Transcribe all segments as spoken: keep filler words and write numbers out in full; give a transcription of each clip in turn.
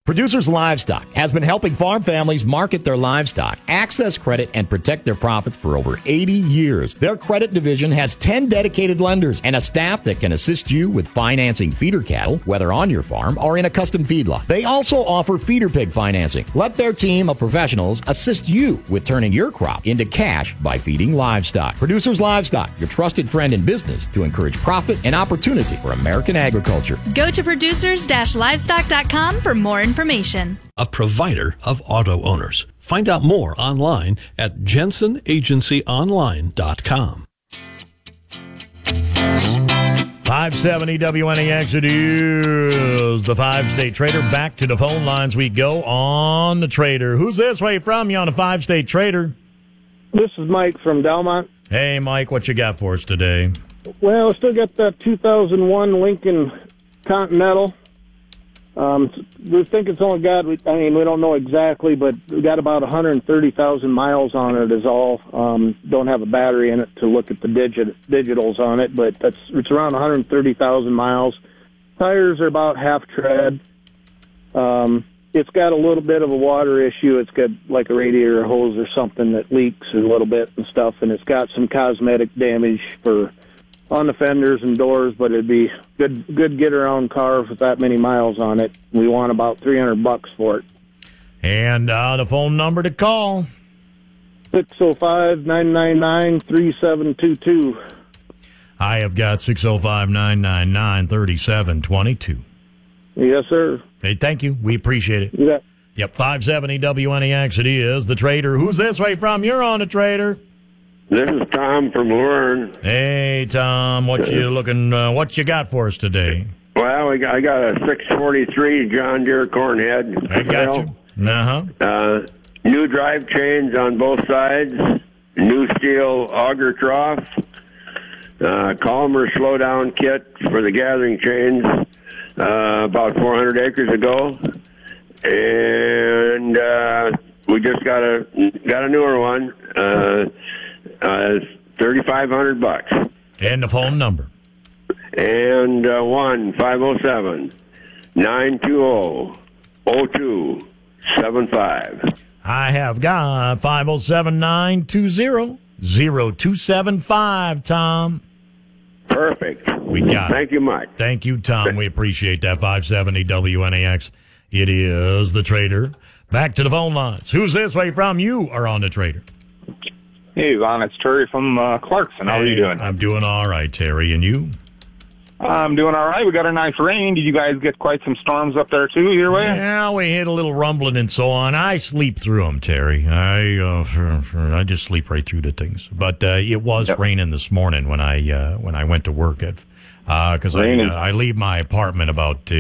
Producers Livestock has been helping farm families market their livestock, access credit, and protect their profits for over eighty years. Their credit division has ten dedicated lenders and a staff that can assist you with financing feeder cattle, whether on your farm or in a custom feedlot. They also offer feeder pig financing. Let their team of professionals assist you with turning your crop into cash by feeding livestock. Producers Livestock, your trusted friend in business to encourage profit and opportunity for American agriculture. Go to producers livestock dot com for more information. Information. A provider of auto owners. Find out more online at jensen agency online dot com. five seventy W N A X, it is the five-state trader. Back to the phone lines we go on the trader. Who's this way from you on the five-state trader? This is Mike from Delmont. Hey, Mike, what you got for us today? Well, I still got that two thousand one Lincoln Continental. Um, we think it's only got, I mean, we don't know exactly, but we got about one hundred thirty thousand miles on it is all. Um, don't have a battery in it to look at the digit, digitals on it, but that's it's around one hundred thirty thousand miles. Tires are about half tread. Um, it's got a little bit of a water issue. It's got like a radiator hose or something that leaks a little bit and stuff, and it's got some cosmetic damage for on the fenders and doors, but it'd be good good get around car with that many miles on it. We want about three hundred bucks for it. And uh, the phone number to call? six oh five, nine nine nine, three seven two two. I have got six oh five, nine nine nine, three seven two two. Yes, sir. Hey, thank you. We appreciate it. Yeah. Yep, five seventy W N A X, it is the trader. Who's this way from? You're on the trader. This is Tom from Lurn. Hey, Tom, what you looking? Uh, what you got for us today? Well, we got, I got a six forty-three John Deere Cornhead. I got you. Uh-huh. Uh, new drive chains on both sides, new steel auger trough, uh, Calmer slowdown kit for the gathering chains uh, about four hundred acres ago, and uh, we just got a got a newer one. Uh, Uh, thirty-five hundred bucks. And the phone number. And uh, one five zero seven nine two zero zero two seven five. I have got five zero seven nine two zero zero two seven five. Tom. Perfect. We got it. Thank you, Mike. Thank you, Tom. We appreciate that. five seventy W N A X. It is the trader. Back to the phone lines. Who's this way from? You are on the trader. Hey, Yvonne, it's Terry from uh, Clarkson. How hey, are you doing? I'm doing all right, Terry. And you? I'm doing all right. We got a nice rain. Did you guys get quite some storms up there, too, your way? Yeah, we hit a little rumbling and so on. I sleep through them, Terry. I uh, I just sleep right through the things. But uh, it was yep. raining this morning when I uh, when I went to work at because uh, I uh, I leave my apartment about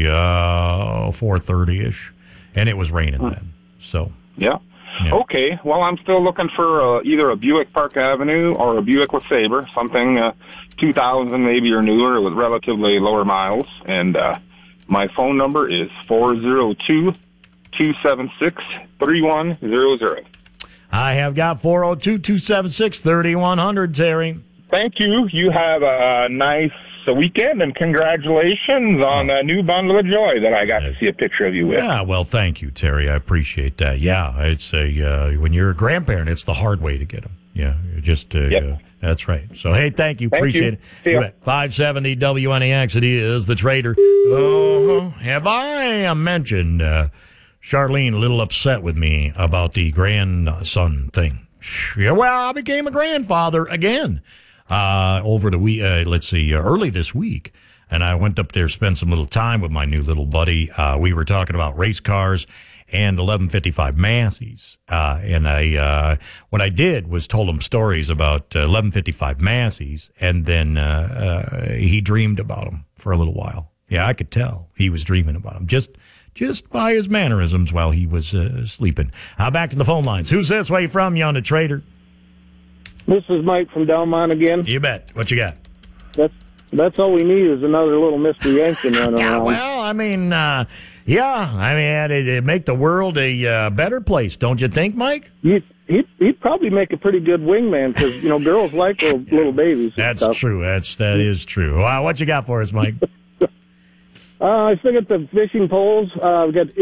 uh, four thirty ish, and it was raining huh. then. So yeah. Yeah. Okay, well, I'm still looking for uh, either a Buick Park Avenue or a Buick LeSabre, something uh, two thousand maybe or newer with relatively lower miles. And uh, my phone number is four oh two, two seven six, three one zero zero. I have got four oh two, two seven six, three one zero zero, Terry. Thank you. You have a nice weekend, and congratulations on a new bundle of joy that I got to see a picture of you with. Yeah, well, thank you, Terry. I appreciate that. Yeah, it's a uh, when you're a grandparent, it's the hard way to get them. Yeah, just uh, yep. uh, that's right. So, hey, thank you. Thank appreciate you. it. five seventy W N A X, it is the trader. Uh, have I mentioned uh, Charlene a little upset with me about the grandson thing? Yeah, well, I became a grandfather again. Uh, over the week, uh, let's see, uh, early this week. And I went up there, spent some little time with my new little buddy. Uh, we were talking about race cars and eleven fifty-five Massey's. Uh, and I, uh, what I did was told him stories about uh, eleven fifty-five Massey's. And then, uh, uh, he dreamed about them for a little while. Yeah, I could tell he was dreaming about them just, just by his mannerisms while he was, uh, sleeping. Uh, back to the phone lines. Who's this way from? You on the trader? This is Mike from Delmont again. You bet. What you got? That's that's all we need is another little Mister Yankin running yeah, around. Well, I mean, uh, yeah, I mean, it'd, it'd make the world a uh, better place, don't you think, Mike? He'd, he'd, he'd probably make a pretty good wingman because, you know, girls like little, little babies. That's stuff. true. That's, that is true. Wow, what you got for us, Mike? uh, I still got the fishing poles. Uh, we got